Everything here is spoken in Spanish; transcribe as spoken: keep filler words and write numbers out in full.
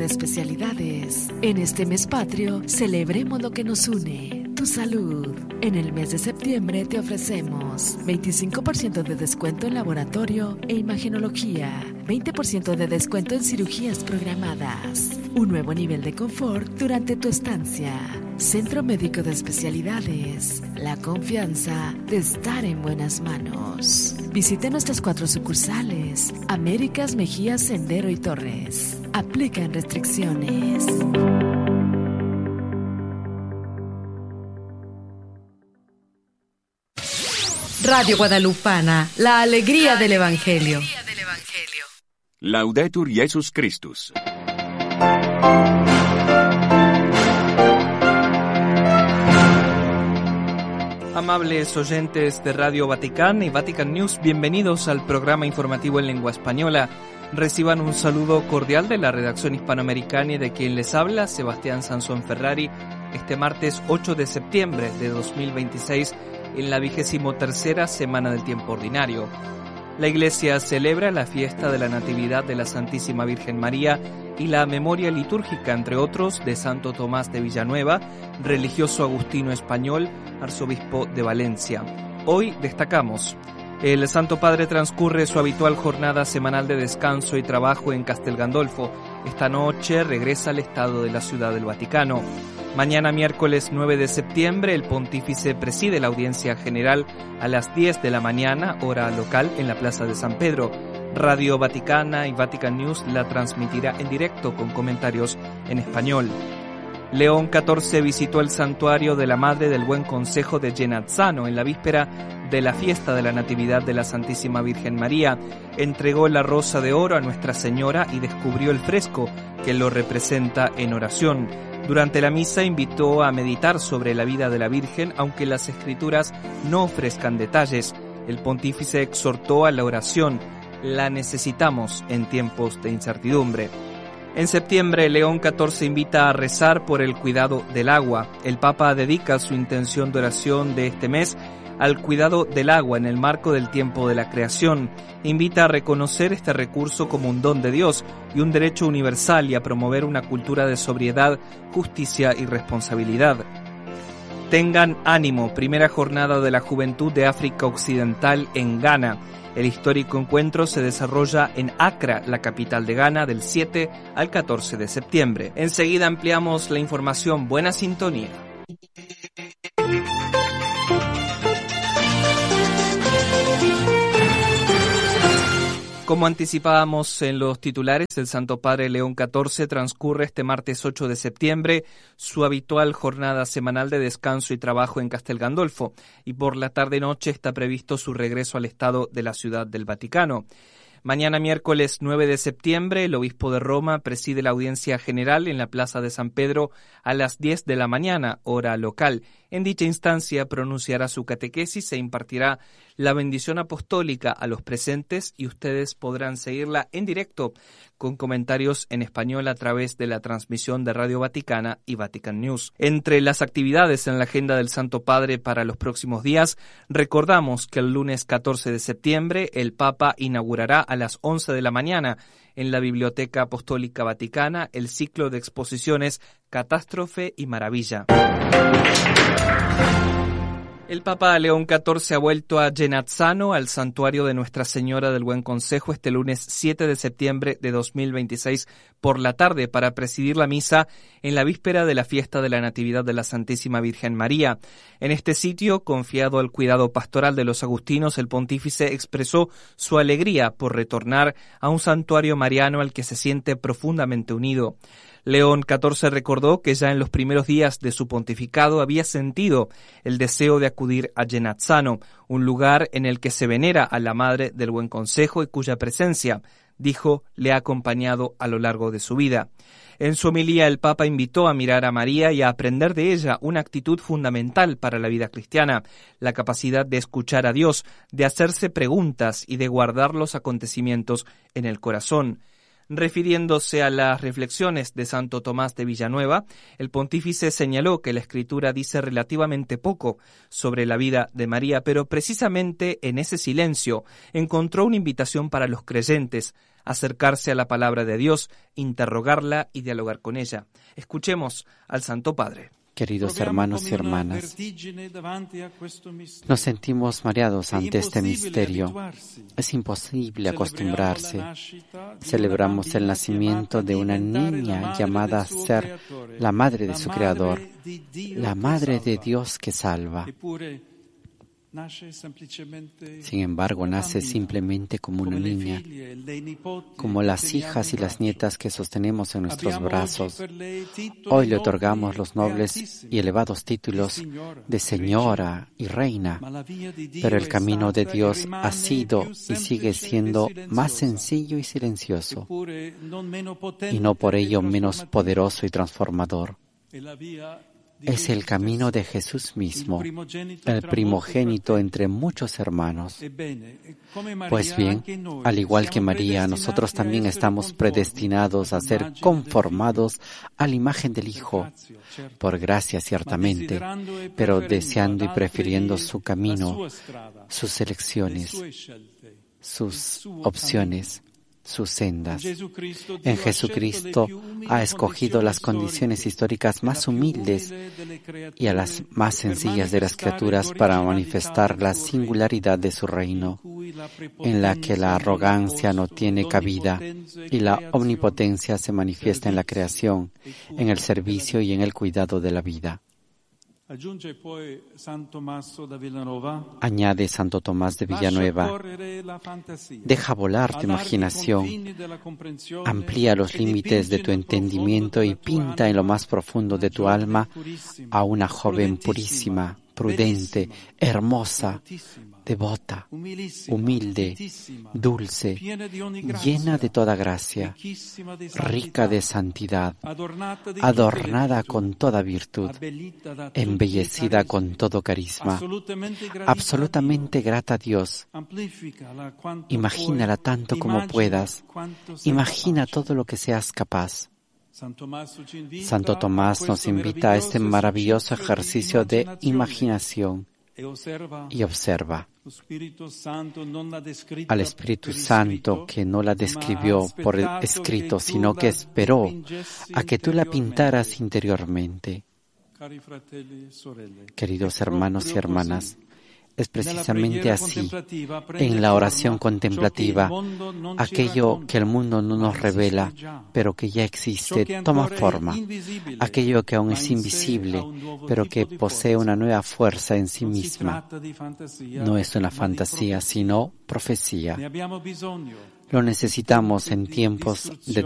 de especialidades. En este mes patrio, celebremos lo que nos une, tu salud. En el mes de septiembre te ofrecemos veinticinco por ciento de descuento en laboratorio e imagenología, veinte por ciento de descuento en cirugías programadas, un nuevo nivel de confort durante tu estancia. Centro Médico de Especialidades, la confianza de estar en buenas manos. Visite nuestras cuatro sucursales, Américas, Mejía, Sendero y Torres. Aplican restricciones. Radio Guadalupana, la alegría del Evangelio. Laudetur Jesus Christus. Amables oyentes de Radio Vaticana y Vatican News, bienvenidos al programa informativo en lengua española. Reciban un saludo cordial de la redacción hispanoamericana y de quien les habla, Sebastián Sansón Ferrari, este martes ocho de septiembre de dos mil veintiséis, en la vigésimo tercera semana del tiempo ordinario. La Iglesia celebra la fiesta de la Natividad de la Santísima Virgen María y la memoria litúrgica, entre otros, de Santo Tomás de Villanueva, religioso agustino español, arzobispo de Valencia. Hoy destacamos: el Santo Padre transcurre su habitual jornada semanal de descanso y trabajo en Castel Gandolfo. Esta noche regresa al Estado de la Ciudad del Vaticano. Mañana, miércoles nueve de septiembre, el pontífice preside la audiencia general a las diez de la mañana, hora local, en la Plaza de San Pedro. Radio Vaticana y Vatican News la transmitirá en directo con comentarios en español. León catorce visitó el santuario de la Madre del Buen Consejo de Genazzano en la víspera de la fiesta de la Natividad de la Santísima Virgen María. Entregó la rosa de oro a Nuestra Señora y descubrió el fresco que lo representa en oración. Durante la misa invitó a meditar sobre la vida de la Virgen, aunque las Escrituras no ofrezcan detalles. El pontífice exhortó a la oración. La necesitamos en tiempos de incertidumbre. En septiembre, León catorce invita a rezar por el cuidado del agua. El Papa dedica su intención de oración de este mes al cuidado del agua en el marco del tiempo de la creación. Invita a reconocer este recurso como un don de Dios y un derecho universal y a promover una cultura de sobriedad, justicia y responsabilidad. Tengan ánimo, primera jornada de la Juventud de África Occidental en Ghana. El histórico encuentro se desarrolla en Accra, la capital de Ghana, del siete al catorce de septiembre. Enseguida ampliamos la información. Buena sintonía. Como anticipábamos en los titulares, el Santo Padre León catorce transcurre este martes ocho de septiembre su habitual jornada semanal de descanso y trabajo en Castel Gandolfo, y por la tarde-noche está previsto su regreso al Estado de la Ciudad del Vaticano. Mañana, miércoles nueve de septiembre, el obispo de Roma preside la audiencia general en la Plaza de San Pedro a las diez de la mañana, hora local. En dicha instancia pronunciará su catequesis e impartirá la bendición apostólica a los presentes, y ustedes podrán seguirla en directo con comentarios en español a través de la transmisión de Radio Vaticana y Vatican News. Entre las actividades en la agenda del Santo Padre para los próximos días, recordamos que el lunes catorce de septiembre el Papa inaugurará a las once de la mañana en la Biblioteca Apostólica Vaticana el ciclo de exposiciones Catástrofe y Maravilla. El Papa León catorce ha vuelto a Genazzano, al santuario de Nuestra Señora del Buen Consejo, este lunes siete de septiembre de dos mil veintiséis por la tarde para presidir la misa en la víspera de la fiesta de la Natividad de la Santísima Virgen María. En este sitio, confiado al cuidado pastoral de los agustinos, el pontífice expresó su alegría por retornar a un santuario mariano al que se siente profundamente unido. León catorce recordó que ya en los primeros días de su pontificado había sentido el deseo de acudir a Genazzano, un lugar en el que se venera a la Madre del Buen Consejo y cuya presencia, dijo, le ha acompañado a lo largo de su vida. En su homilía, el Papa invitó a mirar a María y a aprender de ella una actitud fundamental para la vida cristiana, la capacidad de escuchar a Dios, de hacerse preguntas y de guardar los acontecimientos en el corazón. Refiriéndose a las reflexiones de Santo Tomás de Villanueva, el pontífice señaló que la Escritura dice relativamente poco sobre la vida de María, pero precisamente en ese silencio encontró una invitación para los creyentes acercarse a la palabra de Dios, interrogarla y dialogar con ella. Escuchemos al Santo Padre. Queridos hermanos y hermanas, nos sentimos mareados ante este misterio. Es imposible acostumbrarse. Celebramos el nacimiento de una niña llamada a ser la madre de su Creador, la madre de Dios que salva. Sin embargo, nace simplemente como una niña, como las hijas y las nietas que sostenemos en nuestros brazos. Hoy le otorgamos los nobles y elevados títulos de Señora y Reina, pero el camino de Dios ha sido y sigue siendo más sencillo y silencioso, y no por ello menos poderoso y transformador. Es el camino de Jesús mismo, el primogénito entre muchos hermanos. Pues bien, al igual que María, nosotros también estamos predestinados a ser conformados a la imagen del Hijo, por gracia ciertamente, pero deseando y prefiriendo su camino, sus elecciones, sus opciones, sus sendas. En Jesucristo ha escogido las condiciones históricas más humildes y a las más sencillas de las criaturas para manifestar la singularidad de su reino, en la que la arrogancia no tiene cabida y la omnipotencia se manifiesta en la creación, en el servicio y en el cuidado de la vida. Añade Santo Tomás de Villanueva: deja volar tu imaginación, amplía los límites de tu entendimiento y pinta en lo más profundo de tu alma a una joven purísima, prudente, hermosa, devota, humilde, dulce, llena de toda gracia, rica de santidad, adornada con toda virtud, embellecida con todo carisma, absolutamente grata a Dios. Imagínala tanto como puedas, imagina todo lo que seas capaz. Santo Tomás nos invita a este maravilloso ejercicio de imaginación y observa al Espíritu Santo, que no la describió por escrito, sino que esperó a que tú la pintaras interiormente. Queridos hermanos y hermanas, es precisamente así, en la oración contemplativa, aquello que el mundo no nos revela, pero que ya existe, toma forma. Aquello que aún es invisible, pero que posee una nueva fuerza en sí misma. No es una fantasía, sino profecía. Lo necesitamos en tiempos de